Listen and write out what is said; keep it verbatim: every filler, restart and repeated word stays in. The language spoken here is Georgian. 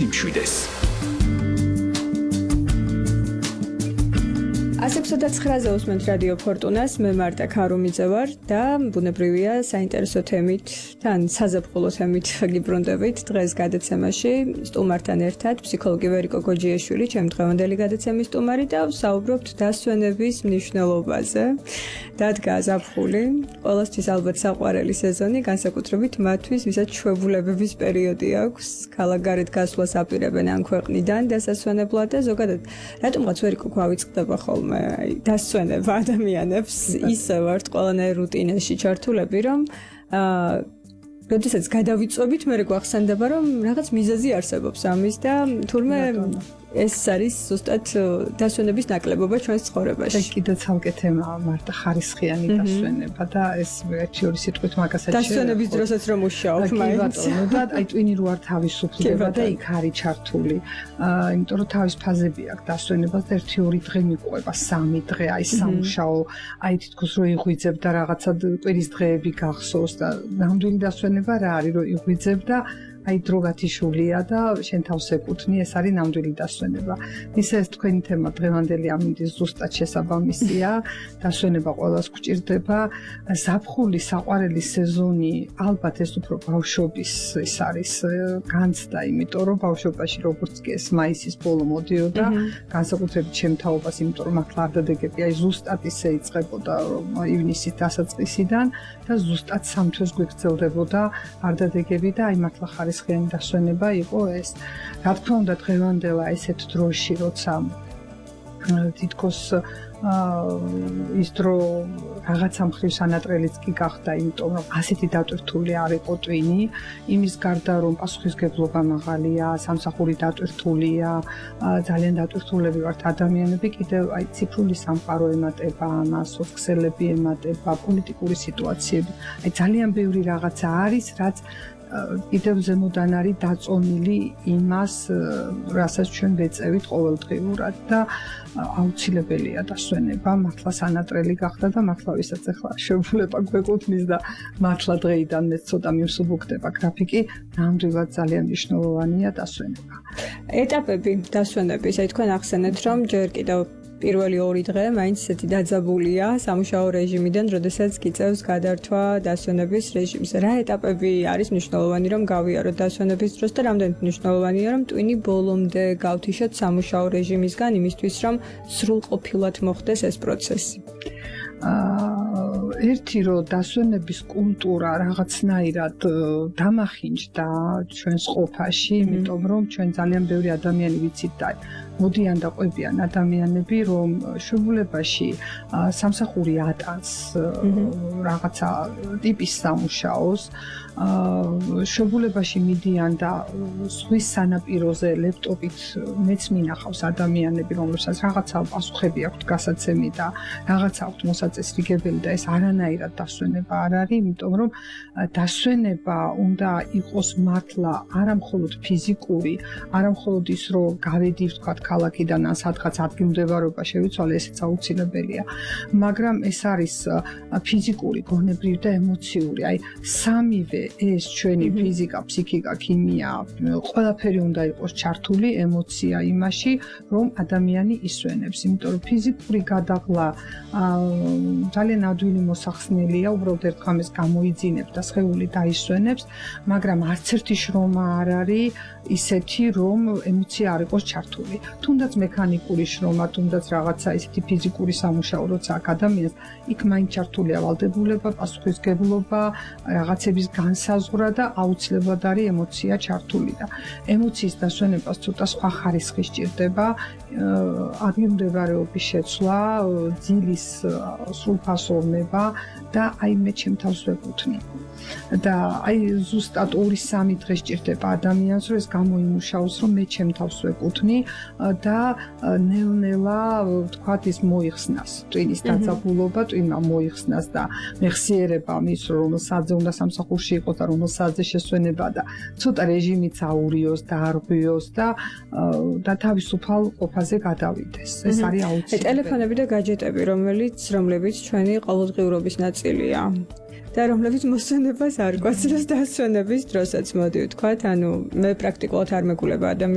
იმშვიდეს. ასი ოცდაათი ცხრაზე უსმენთ რადიო ფორტუნას, მე მარტა ქარუმიძე ვარ და ბუნებრივია საინტერესო თემით, თან საზაფხულო თემით გიბრუნდებით დღეს გადაცემაში სტუმართან ერთად ფსიქოლოგი ვერიკო გოჯიაშვილი, ჩემი დღევანდელი გადაცემის სტუმარი და ვსაუბრობთ დასვენების მნიშვნელობაზე. დადგა ზაფხული, ყველასთვის ალბათ საყვარელი სეზონი, განსაკუთრებით მათთვის, ვისაც ჩვეულებების პერიოდი აქვს, ქალაქგარეთ გასვლას აპირებენ ამ ქვეყნიდან დასასვენებლად და ზოგადად რატომღაც ვერიკო გვავიწყდება ხოლმე აი დასვენება ადამიანებს ისე ვართ ყველანაირ რუტინაში ჩართულები რომ აა როდესაც გადავიწვევით მე გვახსენდება რომ რაღაც მიზეზი არსებობს ამის და თურმე ეს არის ზუსტად დასვენების ნაკლებობა ჩვენს ცხოვრებაში. ეს კიდე ცალკე თემაა მარტო ხარისხიანი დასვენება და ეს ერთი-ორი სიტყვით მაგასაც დასვენების დროსაც რომ მუშაობ მაინც. ბატონო და აი ტვინი რო არ თავისუფლდება და იქ არის ჩართული. აა იმიტომ რომ თავის ფაზები აქვს დასვენებას და ერთი-ორი დღე მიყვება, სამი დღე აი სამუშაო, აი თითქოს რო იღვიძებ და რაღაცა კვირის დღეები გახსოვს და ნამდვილი დასვენება რა არის რომ იღვიძებ და აი დრო გათიშულია და შენ თავს ეკუთვნი, ეს არის ნამდვილი დასვენება. ისე ეს თქვენი თემა დღევანდელი ამინდის ზუსტად შესაბამისია, დასვენება ყველას გვჭირდება. ზაფხული საყვარელი სეზონი, ალბათ ეს უფრო ბავშვობის ის არის განცდა, იმიტომ რომ ბავშვობაში როგორც კი ეს მაისის ბოლო მოდიოდა, განსაკუთრებით ჩემ თაობას, იმიტომ რომ მართლა არ დადეგები, აი ზუსტად ისე იწყებოდა ივნისის დასაწყისიდან და ზუსტად სამ თვეს გვიგრძელდებოდა არ დადეგები და აი მართლა ხარისხიანი დასვენება იყო ეს. რა თქმა უნდა დღევანდელა ესეთ დროში, როცა თითქოს ის დრო რაღაცა მხრივ სანატრელიც კი გახდა, იმიტომ რომ ასეთი დატვირთული არ იყო ტვინი, იმის გარდა რომ პასუხისმგებლობა მაღალია, სამსახური დატვირთულია, ძალიან დატვირთულები ვართ ადამიანები, კიდევ აი ციფრული სამყარო ემატება ამას, სოციალები ემატება, პოლიტიკური სიტუაციები. აი ძალიან ბევრი რაღაცა არის, რაც კიდევ ზემოდან არის დაწონილი იმას, რასაც ჩვენ ვეწევით ყოველდღიურად და აუცილებელია დასვენება, მართლა სანატრელი გახდა და მართლა ვისაც ახლა შეუძლება გვეკუთვნის და მართლა დღეიდან მეც ცოტა მიმსუბუქდება გრაფიკი, ნამდვილად ძალიან მნიშვნელოვანია დასვენება. ეტაპები დასვენების, აი თქვენ ახსენეთ, რომ ჯერ კიდევ პირველი ორი დღე მაინც ისეთი დაძაბულია სამუშაო რეჟიმიდან, როდესაც გიწევს გადართვა დასვენების რეჟიმზე. რა ეტაპები არის მნიშვნელოვანი რომ გავიაროთ დასვენების დროს და რამდენად მნიშვნელოვანია რომ ტვინი ბოლომდე გავთიშოთ სამუშაო რეჟიმისგან იმისთვის რომ სრულყოფილად მოხდეს ეს პროცესი. აა ერთი რომ დასვენების კულტურა რაღაცნაირად დამახინჯდა ჩვენს ყოფაში, იმიტომ რომ ჩვენ ძალიან ბევრი ადამიანი ვიცით და მოდიან და ყვებიან ადამიანები, რომ შეგულებაში სამსახური ატანს რაღაცა ტიპის სამუშაოს, შეგულებაში მიდიან და ზღვის სანაპიროზე ლეპტოპით მეც მინახავს ადამიანები, რომლებსაც რაღაცა პასუხები აქვთ გასაცემი და რაღაცა აქვთ მოსაწესრიგებელი და ეს არანაირად დასვენება არ არის, იმიტომ რომ დასვენება უნდა იყოს მართლა არამხოლოდ ფიზიკური, არამხოლოდ ის რომ გავედი ვთქვათ ქალაქიდან ან სადღაც ადგილმდებარეობა შევიცვალე, ესეც აუცილებელია. მაგრამ ეს არის ფიზიკური, გონებრივი და ემოციური. აი სამივე ეს ჩვენი ფიზიკა, ფსიქიკა, ქიმია, ყველაფერი უნდა იყოს ჩართული ემოცია იმაში, რომ ადამიანი ისვენებს, იმიტომ რომ ფიზიკური გადაღლა ძალიან ადვილი მოსახსნელია, უბრალოდ ერთხმის გამოიძინებს და სხეული დაისვენებს, მაგრამ არც ერთი შრომა არ არის ისეთი, რომ ემოცია არ იყოს ჩართული. თუნდაც მექანიკური შრომა, თუნდაც რაღაცა ისეთი ფიზიკური სამუშაო, როცა აქ ადამიანს იქ მაინც ჩართულია ვალდებულება, პასუხისმგებლობა, რაღაცების განსაზღვრა და აუცილებლად არის ემოცია ჩართული და ემოციის დასვენებას ცოტა სხვა ხარისხი სჭირდება, ადგილმდებარეობის შეცვლა, ძილის სრულფასოვნება და აი მე ჩემ თავს ვეკუთვნი. და აი ზუსტად ორი სამი დღე სჭირდება ადამიანს, რომ ეს გამოიმუშაოს, რომ მე ჩემ თავს ვეკუთვნი და ნელ-ნელა თქვათ ის მოიხსნას. ტვინის დაძაბულობა, ტვინმა მოიხსნას და მეხსიერება მის რომ სადზე უნდა სამსახურში იყოს და რომ სადზე შესვენება და ცოტა რეჟიმიც აურიოს და არღვიოს და და თავისუფალ ყოფაზე გადავიდეს. ეს არის აუცილებელი. ტელეფონები და гаджеტები, რომელიც რომლებიც ჩვენი ყოველდღიურობის ნაწილია. და რომლებიც მოსვენებას არ გვაძლევს დასვენების დროსაც, მოდი ვთქვათ, ანუ მე პრაქტიკულად არ მეგულება ადამიანს